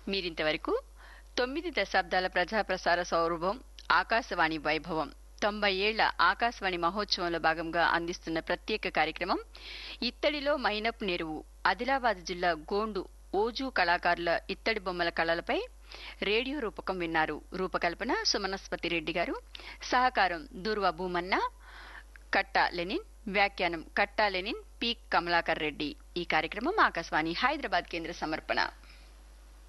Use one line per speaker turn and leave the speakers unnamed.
మీరింతవరకు 9 దశాబ్దాల ప్రజాప్రసార సౌరభం ఆకాశవాణి వైభవం 90 ఏళ్ల ఆకాశవాణి మహోత్సవంలో భాగంగా అందిస్తున్న ప్రత్యేక కార్యక్రమం ఇత్తడిలో మైనపు నెరువు ఆదిలాబాద్ జిల్లా గోండు ఓజు కళాకారుల ఇత్తడి బొమ్మల కళలపై రేడియో రూపకం విన్నారు. రూపకల్పన సుమనస్పతి రెడ్డి గారు, సహకారం దూర్వ భూమన్న, కట్టా లెనిన్, వ్యాఖ్యానం కట్టా లెనిన్, పి కమలాకర్ రెడ్డి. ఈ కార్యక్రమం ఆకాశవాణి హైదరాబాద్ కేంద్ర సమర్పణ.